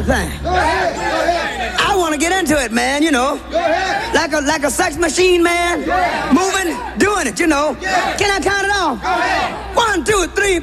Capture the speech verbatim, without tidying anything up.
thing. Go ahead. Go ahead. I want to get into it, man, you know. Go ahead. Like a like a sex machine, man. Yeah. Moving, doing it, you know. Yeah. Can I count it off? Go ahead. One, two, three,